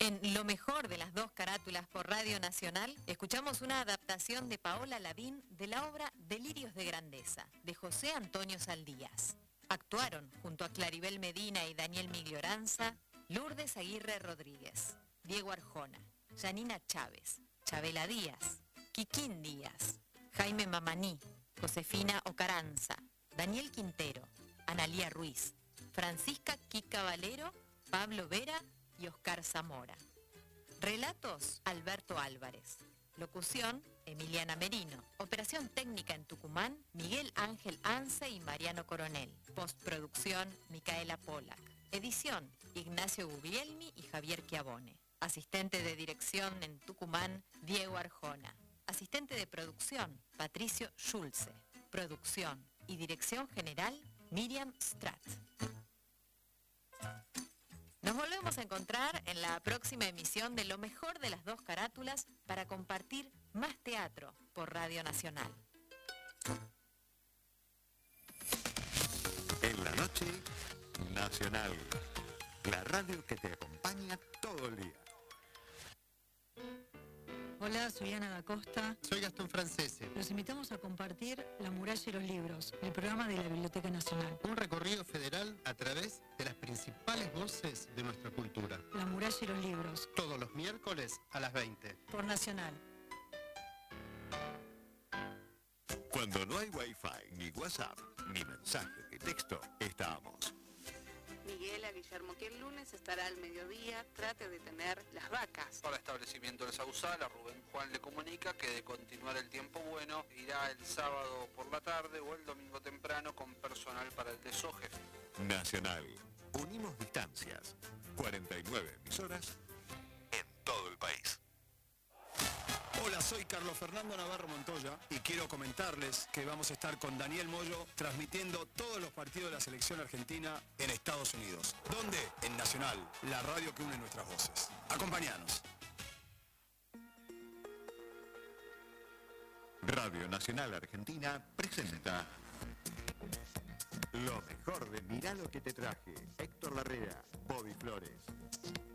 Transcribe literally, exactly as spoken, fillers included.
En Lo mejor de las dos carátulas por Radio Nacional, escuchamos una adaptación de Paola Lavín de la obra Delirios de Grandeza, de José Antonio Saldías. Actuaron, junto a Claribel Medina y Daniel Miglioranza, Lourdes Aguirre Rodríguez, Diego Arjona, Yanina Chávez, Chabela Díaz, Quiquín Díaz, Jaime Mamaní, Josefina Ocaranza, Daniel Quintero, Analía Ruiz, Francisca Quica Valero, Pablo Vera y Oscar Zamora. Relatos, Alberto Álvarez. Locución, Emiliana Merino. Operación técnica en Tucumán, Miguel Ángel Anse y Mariano Coronel. Postproducción, Micaela Polak. Edición, Ignacio Guglielmi y Javier Chiavone. Asistente de dirección en Tucumán, Diego Arjona. Asistente de producción, Patricio Schulze. Producción y dirección general, Miriam Stratt. Nos volvemos a encontrar en la próxima emisión de Lo mejor de las dos carátulas para compartir más teatro por Radio Nacional. En la noche, Nacional. La radio que te acompaña todo el día. Hola, soy Ana da Costa. Soy Gastón Francese. Los invitamos a compartir La muralla y los libros, el programa de la Biblioteca Nacional. Un recorrido federal a través de las principales voces de nuestra cultura. La muralla y los libros. Todos los miércoles a las veinte. Por Nacional. Cuando no hay Wi-Fi, ni WhatsApp, ni mensaje de texto, estamos. Miguel a Guillermo que el lunes estará al mediodía, trate de tener las vacas. Para establecimiento del Sausal, a Rubén Juan le comunica que de continuar el tiempo bueno, irá el sábado por la tarde o el domingo temprano con personal para el desoje. Nacional. Unimos distancias. cuarenta y nueve emisoras en todo el país. Hola, soy Carlos Fernando Navarro Montoya y quiero comentarles que vamos a estar con Daniel Moyo transmitiendo todos los partidos de la selección argentina en Estados Unidos. ¿Dónde? En Nacional, la radio que une nuestras voces. Acompáñanos. Radio Nacional Argentina presenta Lo mejor de Mirá lo que te traje. Héctor Larrea, Bobby Flores.